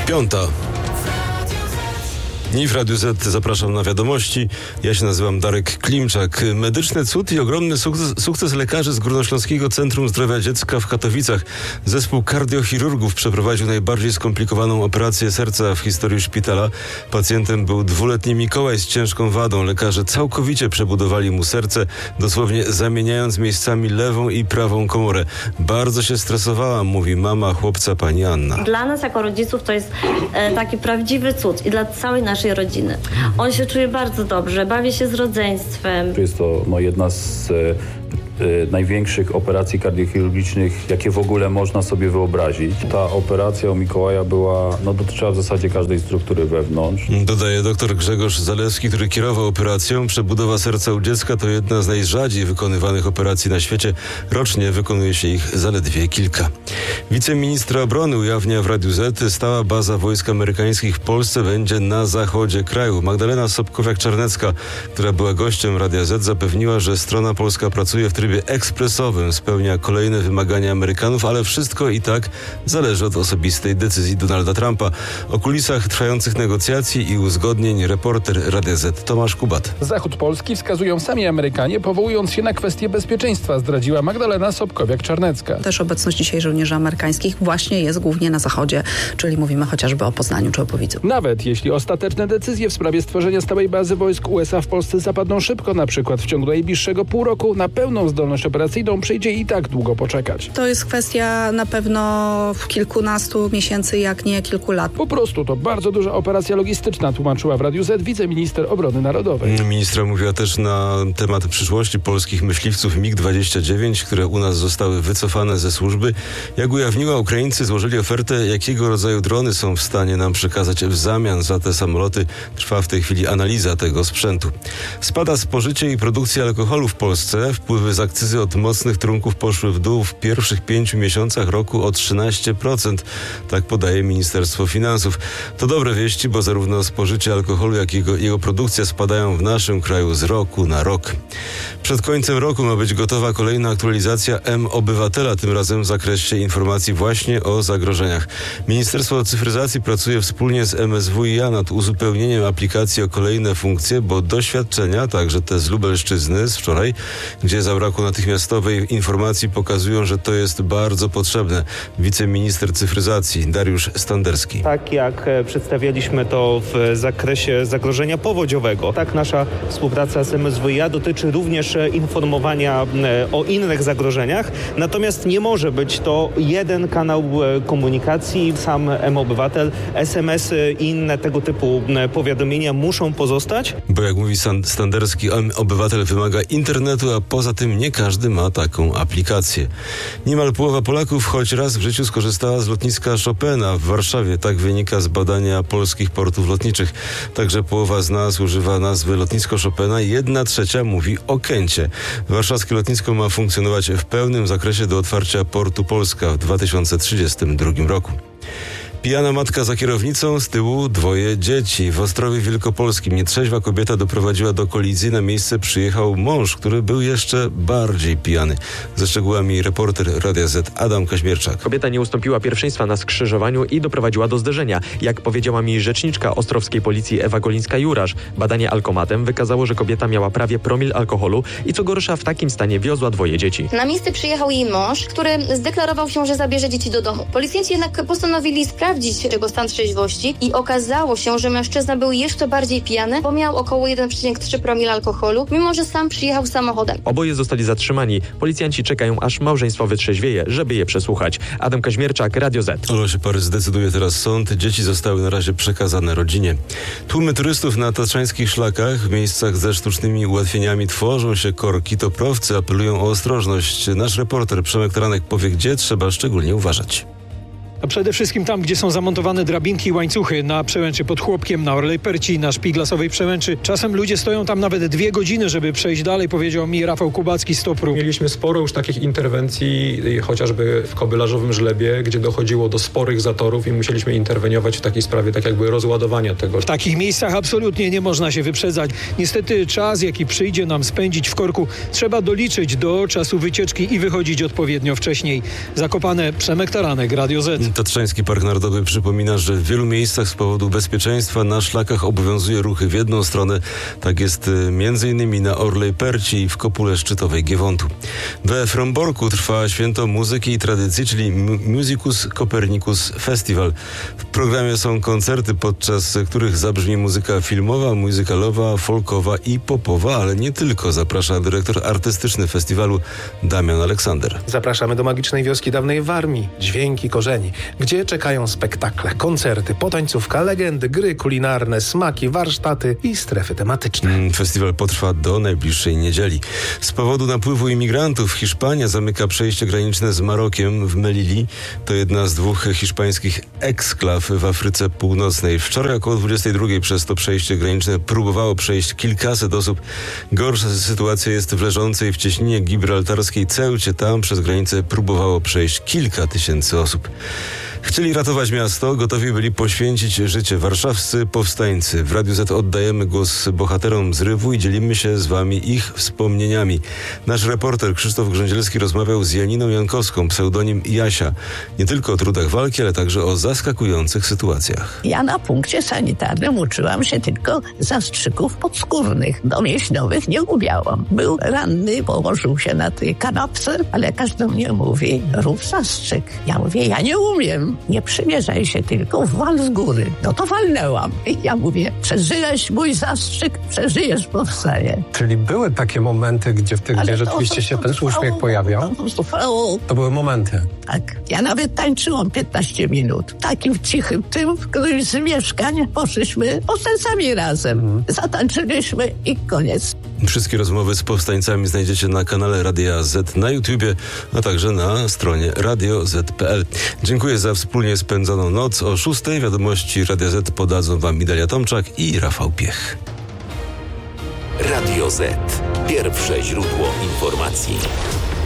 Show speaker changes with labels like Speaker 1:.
Speaker 1: 5. I w Radiu Z zapraszam na wiadomości. Ja się nazywam Darek Klimczak. Medyczny cud i ogromny sukces lekarzy z Górnośląskiego Centrum Zdrowia Dziecka w Katowicach. Zespół kardiochirurgów przeprowadził najbardziej skomplikowaną operację serca w historii szpitala. Pacjentem był 2-letni Mikołaj z ciężką wadą. Lekarze całkowicie przebudowali mu serce, dosłownie zamieniając miejscami lewą i prawą komorę. Bardzo się stresowałam, mówi mama chłopca, pani Anna.
Speaker 2: Dla nas jako rodziców to jest taki prawdziwy cud i dla całej naszej rodziny. On się czuje bardzo dobrze, bawi się z rodzeństwem.
Speaker 3: Jest to jedna z największych operacji kardiochirurgicznych, jakie w ogóle można sobie wyobrazić. Ta operacja u Mikołaja dotyczyła w zasadzie każdej struktury wewnątrz.
Speaker 1: Dodaje dr Grzegorz Zalewski, który kierował operacją. Przebudowa serca u dziecka to jedna z najrzadziej wykonywanych operacji na świecie. Rocznie wykonuje się ich zaledwie kilka. Wiceministra obrony ujawnia w Radiu Z, stała baza wojsk amerykańskich w Polsce będzie na zachodzie kraju. Magdalena Sobkowiak-Czarnecka, która była gościem Radia Z, zapewniła, że strona polska pracuje w trybie ekspresowym, spełnia kolejne wymagania Amerykanów, ale wszystko i tak zależy od osobistej decyzji Donalda Trumpa. O kulisach trwających negocjacji i uzgodnień reporter Radia Z Tomasz Kubat.
Speaker 4: Zachód Polski wskazują sami Amerykanie, powołując się na kwestie bezpieczeństwa, zdradziła Magdalena Sobkowiak-Czarnecka.
Speaker 5: Też obecność dzisiaj żołnierzy amerykańskich właśnie jest głównie na zachodzie, czyli mówimy chociażby o Poznaniu czy Opowiczu.
Speaker 4: Nawet jeśli ostateczne decyzje w sprawie stworzenia stałej bazy wojsk USA w Polsce zapadną szybko, na przykład w ciągu najbliższego pół roku, na pełną zdolność operacyjną przyjdzie i tak długo poczekać.
Speaker 5: To jest kwestia na pewno kilkunastu miesięcy, jak nie kilku lat.
Speaker 4: Po prostu to bardzo duża operacja logistyczna, tłumaczyła w Radiu Z wiceminister obrony narodowej.
Speaker 1: Ministra mówiła też na temat przyszłości polskich myśliwców MiG-29, które u nas zostały wycofane ze służby. Jak ujawniła, Ukraińcy złożyli ofertę, jakiego rodzaju drony są w stanie nam przekazać w zamian za te samoloty. Trwa w tej chwili analiza tego sprzętu. Spada spożycie i produkcja alkoholu w Polsce. Wpływy z akcyzy od mocnych trunków poszły w dół w pierwszych 5 miesiącach roku o 13%. Tak podaje Ministerstwo Finansów. To dobre wieści, bo zarówno spożycie alkoholu, jak i jego produkcja spadają w naszym kraju z roku na rok. Przed końcem roku ma być gotowa kolejna aktualizacja mObywatela, tym razem w zakresie informacji właśnie o zagrożeniach. Ministerstwo Cyfryzacji pracuje wspólnie z MSWiA nad uzupełnieniem aplikacji o kolejne funkcje, bo doświadczenia, także te z Lubelszczyzny z wczoraj, gdzie zabrakło natychmiastowej informacji, pokazują, że to jest bardzo potrzebne. Wiceminister cyfryzacji Dariusz Standerski.
Speaker 6: Tak jak przedstawialiśmy to w zakresie zagrożenia powodziowego, tak nasza współpraca z MSWiA dotyczy również informowania o innych zagrożeniach, natomiast nie może być to jeden kanał komunikacji. Sam mObywatel, SMS-y i inne tego typu powiadomienia muszą pozostać.
Speaker 1: Bo jak mówi Standerski, mObywatel wymaga internetu, a poza tym nie każdy ma taką aplikację. Niemal połowa Polaków choć raz w życiu skorzystała z lotniska Chopina w Warszawie. Tak wynika z badania polskich portów lotniczych. Także połowa z nas używa nazwy lotnisko Chopina, 1/3 mówi o Kęcie. Warszawskie lotnisko ma funkcjonować w pełnym zakresie do otwarcia portu Polska w 2032 roku. Pijana matka za kierownicą, z tyłu 2 dzieci. W Ostrowie Wielkopolskim nietrzeźwa kobieta doprowadziła do kolizji. Na miejsce przyjechał mąż, który był jeszcze bardziej pijany. Ze szczegółami reporter Radia Z Adam Kaźmierczak.
Speaker 7: Kobieta nie ustąpiła pierwszeństwa na skrzyżowaniu i doprowadziła do zderzenia. Jak powiedziała mi rzeczniczka ostrowskiej policji Ewa Golińska-Jurasz, badanie alkomatem wykazało, że kobieta miała prawie promil alkoholu i co gorsza w takim stanie wiozła 2 dzieci.
Speaker 8: Na miejsce przyjechał jej mąż, który zdeklarował się, że zabierze dzieci do domu. Policjanci jednak postanowili sprawdzić jego stan trzeźwości i okazało się, że mężczyzna był jeszcze bardziej pijany, bo miał około 1,3 promila alkoholu, mimo że sam przyjechał samochodem.
Speaker 7: Oboje zostali zatrzymani. Policjanci czekają, aż małżeństwo wytrzeźwieje, żeby je przesłuchać. Adam Kaźmierczak, Radio Z.
Speaker 1: O losie pary zdecyduje teraz sąd. Dzieci zostały na razie przekazane rodzinie. Tłumy turystów na tatrzańskich szlakach, w miejscach ze sztucznymi ułatwieniami tworzą się korki. Toprowcy apelują o ostrożność. Nasz reporter Przemek Taranek powie, gdzie trzeba szczególnie uważać.
Speaker 9: A przede wszystkim tam, gdzie są zamontowane drabinki i łańcuchy na przełęczy pod Chłopkiem, na Orlej Perci, na Szpiglasowej przełęczy. Czasem ludzie stoją tam nawet 2 godziny, żeby przejść dalej, powiedział mi Rafał Kubacki z Topru.
Speaker 10: Mieliśmy sporo już takich interwencji, chociażby w Kobylarzowym Żlebie, gdzie dochodziło do sporych zatorów i musieliśmy interweniować w takiej sprawie, tak jakby rozładowania tego.
Speaker 9: W takich miejscach absolutnie nie można się wyprzedzać. Niestety czas, jaki przyjdzie nam spędzić w korku, trzeba doliczyć do czasu wycieczki i wychodzić odpowiednio wcześniej. Zakopane, Przemek Taranek, Radio Z.
Speaker 1: Tatrzański Park Narodowy przypomina, że w wielu miejscach z powodu bezpieczeństwa na szlakach obowiązuje ruchy w jedną stronę. Tak jest m.in. na Orlej Perci i w kopule szczytowej Giewontu. We Fromborku trwa święto muzyki i tradycji, czyli Musicus Copernicus Festival. W programie są koncerty, podczas których zabrzmi muzyka filmowa, muzykalowa, folkowa i popowa, ale nie tylko, zaprasza dyrektor artystyczny festiwalu Damian Aleksander.
Speaker 11: Zapraszamy do magicznej wioski dawnej Warmii, Dźwięki Korzeni, gdzie czekają spektakle, koncerty, potańcówka, legendy, gry kulinarne, smaki, warsztaty i strefy tematyczne.
Speaker 1: Festiwal potrwa do najbliższej niedzieli. Z powodu napływu imigrantów Hiszpania zamyka przejście graniczne z Marokiem w Melili. To jedna z 2 hiszpańskich eksklaw w Afryce Północnej. Wczoraj około 22 przez to przejście graniczne próbowało przejść kilkaset osób. Gorsza sytuacja jest w leżącej w cieśninie gibraltarskiej Ceucie. Tam przez granicę próbowało przejść kilka tysięcy osób. Chcieli ratować miasto, gotowi byli poświęcić życie warszawscy powstańcy. W Radiu Z oddajemy głos bohaterom zrywu i dzielimy się z wami ich wspomnieniami. Nasz reporter Krzysztof Grządzielski rozmawiał z Janiną Jankowską, pseudonim Jasia. Nie tylko o trudach walki, ale także o zaskakujących sytuacjach.
Speaker 12: Ja na punkcie sanitarnym uczyłam się tylko zastrzyków podskórnych. Do mięśniowych nie umiałam. Był ranny, położył się na tej kanapce, a lekarz do mnie mówi: rób zastrzyk. Ja mówię: ja nie umiem. Nie przymierzaj się, tylko wal z góry. No to walnęłam. I ja mówię: przeżyłeś mój zastrzyk, przeżyjesz powstanie.
Speaker 13: Czyli były takie momenty, gdzie rzeczywiście się ten uśmiech pojawiał? To były momenty.
Speaker 12: Tak. Ja nawet tańczyłam 15 minut. Takim cichym tym, w którymś z mieszkań poszliśmy powstańcami razem. Zatańczyliśmy i koniec.
Speaker 1: Wszystkie rozmowy z powstańcami znajdziecie na kanale Radia Z na YouTubie, a także na stronie radioz.pl. Dziękuję za wspólnie spędzoną noc. O 6:00 wiadomości Radia Z podadzą wam Idalia Tomczak i Rafał Piech.
Speaker 14: Radio Z. Pierwsze źródło informacji.